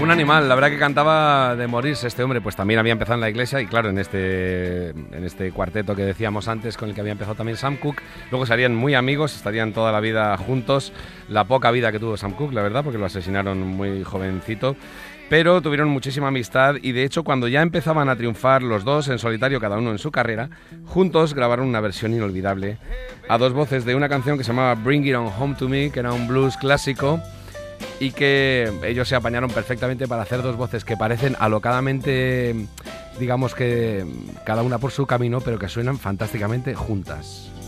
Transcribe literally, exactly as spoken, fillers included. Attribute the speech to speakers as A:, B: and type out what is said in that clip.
A: Un animal, la verdad que cantaba de morirse este hombre, pues también había empezado en la Iglesia y claro, en este, en este cuarteto que decíamos antes con el que había empezado también Sam Cooke, luego serían muy amigos, estarían toda la vida juntos, la poca vida que tuvo Sam Cooke, la verdad, porque lo asesinaron muy jovencito, pero tuvieron muchísima amistad y de hecho cuando ya empezaban a triunfar los dos en solitario, cada uno en su carrera, juntos grabaron una versión inolvidable a dos voces de una canción que se llamaba Bring It On Home To Me, que era un blues clásico, y que ellos se apañaron perfectamente para hacer dos voces que parecen alocadamente, digamos que cada una por su camino, pero que suenan fantásticamente juntas.